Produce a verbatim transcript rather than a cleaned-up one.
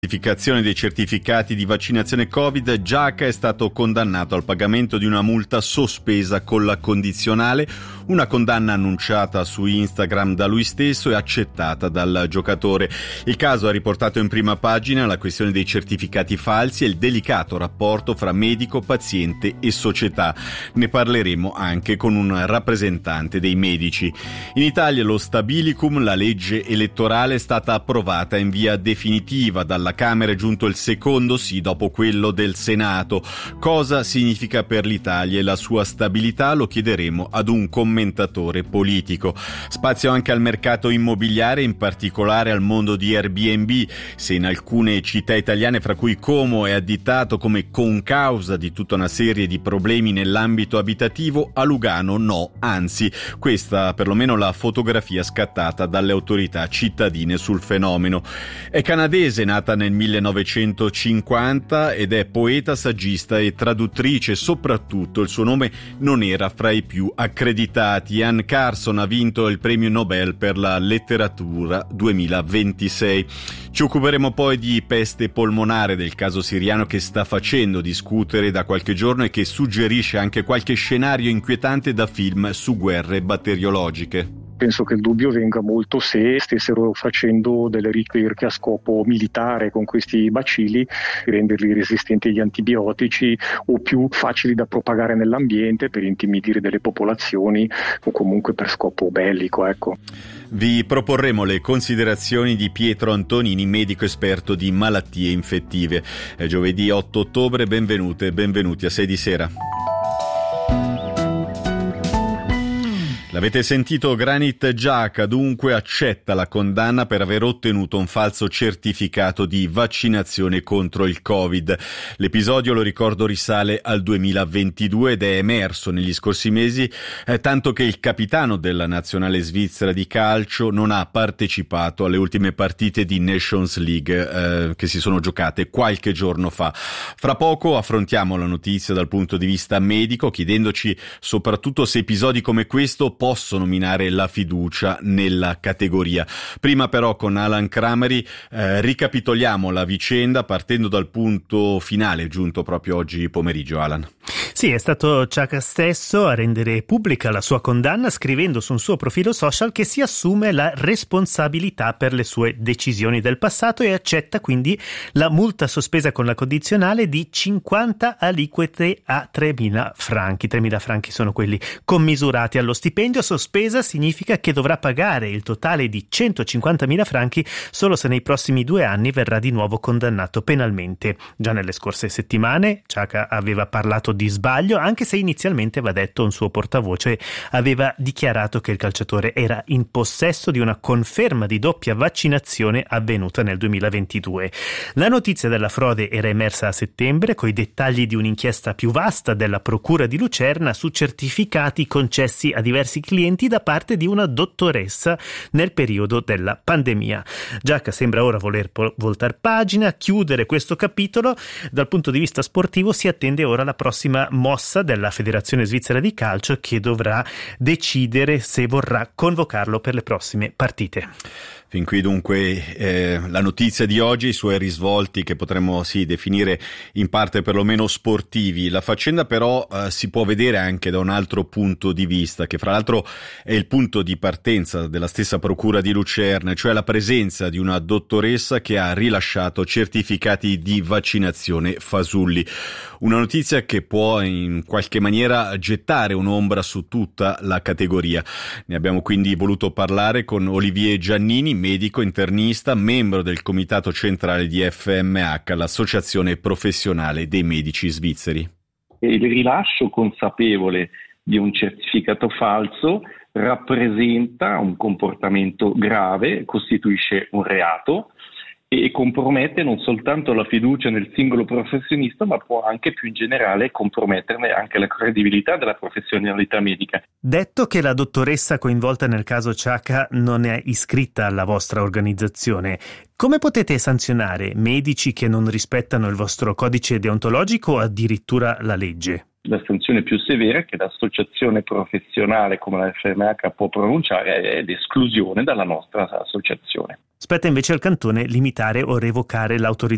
Certificazione dei certificati di vaccinazione Covid, Giaca è stato condannato al pagamento di una multa sospesa con la condizionale, una condanna annunciata su Instagram da lui stesso e accettata dal giocatore. Il caso ha riportato in prima pagina la questione dei certificati falsi e il delicato rapporto fra medico, paziente e società. Ne parleremo anche con un rappresentante dei medici. In Italia lo Stabilicum, la legge elettorale, è stata approvata in via definitiva dalla Camera, è giunto il secondo sì dopo quello del Senato. Cosa significa per l'Italia e la sua stabilità? Lo chiederemo ad un commentatore politico. Spazio anche al mercato immobiliare, in particolare al mondo di Airbnb. Se in alcune città italiane, fra cui Como, è additato come concausa di tutta una serie di problemi nell'ambito abitativo, a Lugano no, anzi, questa perlomeno la fotografia scattata dalle autorità cittadine sul fenomeno. È canadese, nata nel millenovecentocinquanta, ed è poeta, saggista e traduttrice. Soprattutto il suo nome non era fra i più accreditati. Anne Carson ha vinto il premio Nobel per la letteratura duemilaventisei. Ci occuperemo poi di peste polmonare, del caso siriano che sta facendo discutere da qualche giorno e che suggerisce anche qualche scenario inquietante da film su guerre batteriologiche. Penso che il dubbio venga molto se stessero facendo delle ricerche a scopo militare con questi bacilli, renderli resistenti agli antibiotici o più facili da propagare nell'ambiente per intimidire delle popolazioni o comunque per scopo bellico, ecco. Vi proporremo le considerazioni di Pietro Antonini, medico esperto di malattie infettive. È giovedì otto ottobre, benvenute e benvenuti a sei di sera. L'avete sentito, Granit Xhaka dunque accetta la condanna per aver ottenuto un falso certificato di vaccinazione contro il Covid. L'episodio, lo ricordo, risale al duemilaventidue ed è emerso negli scorsi mesi, eh, tanto che il capitano della nazionale svizzera di calcio non ha partecipato alle ultime partite di Nations League eh, che si sono giocate qualche giorno fa. Fra poco affrontiamo la notizia dal punto di vista medico, chiedendoci soprattutto se episodi come questo possono minare la fiducia nella categoria. Prima però con Alan Crameri eh, ricapitoliamo la vicenda partendo dal punto finale giunto proprio oggi pomeriggio. Alan. Sì, è stato Xhaka stesso a rendere pubblica la sua condanna, scrivendo su un suo profilo social che si assume la responsabilità per le sue decisioni del passato e accetta quindi la multa sospesa con la condizionale di cinquanta aliquote a tremila franchi. tremila franchi sono quelli commisurati allo stipendio. Sospesa significa che dovrà pagare il totale di centocinquantamila franchi solo se nei prossimi due anni verrà di nuovo condannato penalmente. Già nelle scorse settimane Xhaka aveva parlato di sbaglio, anche se inizialmente, va detto, un suo portavoce aveva dichiarato che il calciatore era in possesso di una conferma di doppia vaccinazione avvenuta nel duemilaventidue. La notizia della frode era emersa a settembre, coi dettagli di un'inchiesta più vasta della Procura di Lucerna su certificati concessi a diversi clienti da parte di una dottoressa nel periodo della pandemia. Xhaka sembra ora voler po- voltar pagina, chiudere questo capitolo. Dal punto di vista sportivo si attende ora la prossima mossa della Federazione Svizzera di Calcio, che dovrà decidere se vorrà convocarlo per le prossime partite. Fin qui dunque eh, la notizia di oggi, i suoi risvolti che potremmo sì definire in parte perlomeno sportivi. La faccenda però eh, si può vedere anche da un altro punto di vista, che fra l'altro è il punto di partenza della stessa Procura di Lucerna, cioè la presenza di una dottoressa che ha rilasciato certificati di vaccinazione fasulli. Una notizia che può in qualche maniera gettare un'ombra su tutta la categoria. Ne abbiamo quindi voluto parlare con Olivier Giannini, medico internista, membro del comitato centrale di F M H, l'associazione professionale dei medici svizzeri. Il rilascio consapevole di un certificato falso rappresenta un comportamento grave, costituisce un reato e compromette non soltanto la fiducia nel singolo professionista, ma può anche più in generale comprometterne anche la credibilità della professionalità medica. Detto che la dottoressa coinvolta nel caso Xhaka non è iscritta alla vostra organizzazione, come potete sanzionare medici che non rispettano il vostro codice deontologico o addirittura la legge? La sanzione più severa che l'associazione professionale come la F M H può pronunciare è l'esclusione dalla nostra associazione. Spetta invece al cantone limitare o revocare l'autorizzazione